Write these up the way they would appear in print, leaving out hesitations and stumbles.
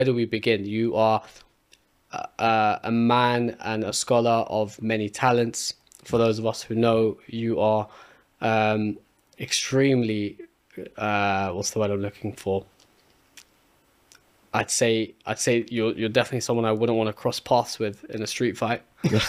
do we begin? You are a man and a scholar of many talents. For those of us who know, you are extremely, what's the word I'm looking for? I'd say you're definitely someone I wouldn't want to cross paths with in a street fight.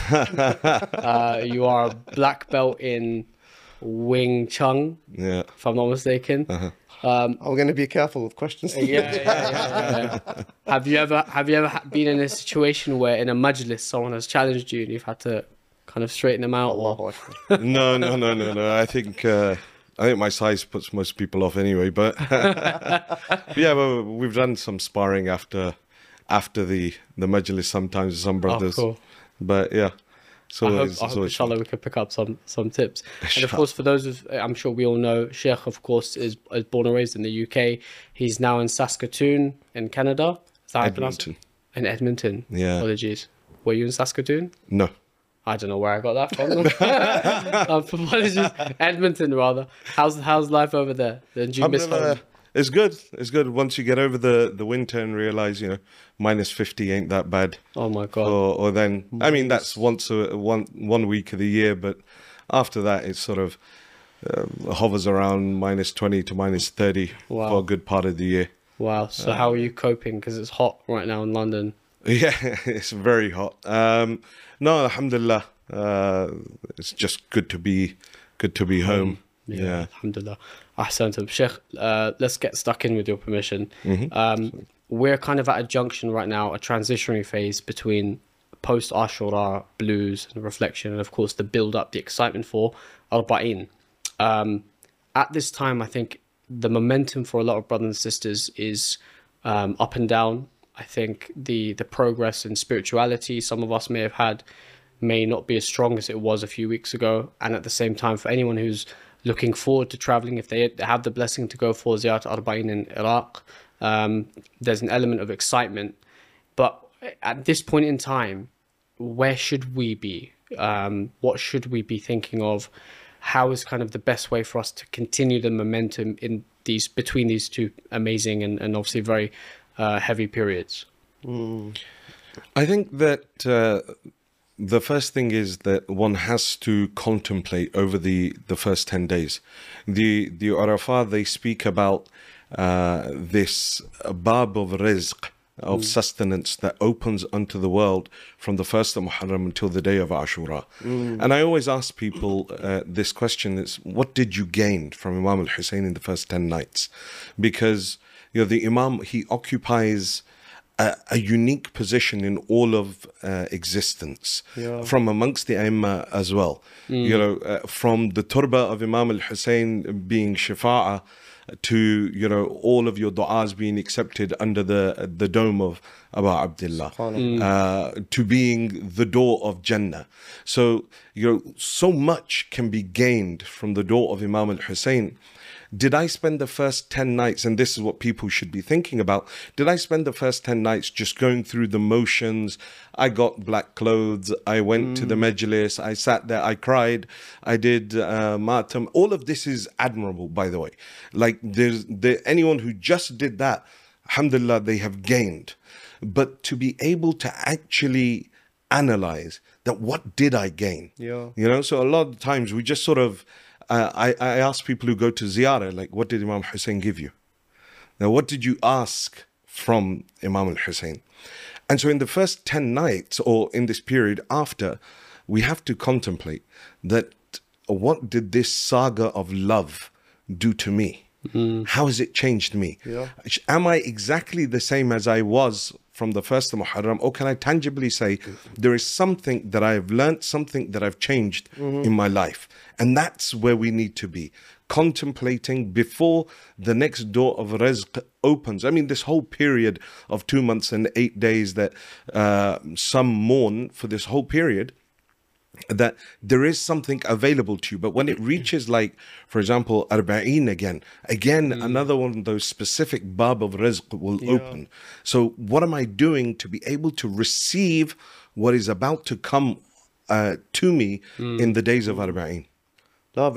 You are a black belt in Wing Chun, Yeah. if I'm not mistaken. I'm going to be careful with questions. Yeah. Have you ever been in a situation where in a majlis someone has challenged you and you've had to kind of straighten them out? Allahu Akbar. No. I think my size puts most people off anyway. But yeah, well, we've done some sparring after the majlis sometimes with some brothers. Cool. But yeah. So I hope inshallah we can pick up some tips. And of course, for those of, I'm sure we all know, Sheikh, of course, is born and raised in the UK. He's now in Saskatoon in Canada. Is that how you pronounce it? Edmonton. In Edmonton. Yeah. Apologies. Were you in Saskatoon? No. I don't know where I got that from. Apologies. Edmonton, rather. How's life over there? Do you miss home? It's good. It's good. Once you get over the winter and realize, minus 50 ain't that bad. Oh my God. Or then, I mean, that's one week of the year, but after that, it sort of hovers around minus 20 to minus 30 for a good part of the year. Wow. So how are you coping? Because it's hot right now in London. Yeah, it's very hot. No, alhamdulillah. It's just good to be home. Yeah. Alhamdulillah. Ahsantum. Sheikh, let's get stuck in with your permission. We're kind of at a junction right now, a transitionary phase between post Ashura blues and reflection, and of course the build up, the excitement for Arba'in. At this time, I think the momentum for a lot of brothers and sisters is up and down. I think the progress in spirituality some of us may have had may not be as strong as it was a few weeks ago. And at the same time, for anyone who's looking forward to traveling, if they have the blessing to go for Ziyarat Arba'in in Iraq, there's an element of excitement. But at this point in time, where should we be? What should we be thinking of? How is kind of the best way for us to continue the momentum in between these two amazing and obviously very heavy periods? I think that the first thing is that one has to contemplate over the first 10 days. The Arafah, they speak about this bab of rizq, of sustenance that opens unto the world from the first of Muharram until the day of Ashura. And I always ask people this question is, what did you gain from Imam al-Hussein in the first 10 nights? Because the Imam, he occupies a unique position in all of existence, from amongst the Aimma as well. From the turba of Imam al-Hussein being shafa'ah to all of your du'as being accepted under the dome of Abu Abdullah, to being the door of Jannah. So so much can be gained from the door of Imam al-Hussein. Did I spend the first 10 nights, and this is what people should be thinking about, did I spend the first 10 nights just going through the motions? I got black clothes, I went to the majlis, I sat there, I cried, I did matam. All of this is admirable, by the way. Like anyone who just did that, alhamdulillah, they have gained. But to be able to actually analyze that, what did I gain? So a lot of times we just sort of, I ask people who go to ziyarah, like, what did Imam Hussein give you? Now, what did you ask from Imam al-Hussein? And so in the first 10 nights, or in this period after, we have to contemplate that, what did this saga of love do to me? How has it changed me? Am I exactly the same as I was from the first of Muharram, or can I tangibly say there is something that I've learned, something that I've changed in my life? And that's where we need to be, contemplating before the next door of rizq opens. I mean, this whole period of 2 months and 8 days that some mourn for, this whole period, that there is something available to you. But when it reaches, like, for example, Arba'in again, another one of those specific bab of rizq will open. So what am I doing to be able to receive what is about to come to me in the days of Arba'in?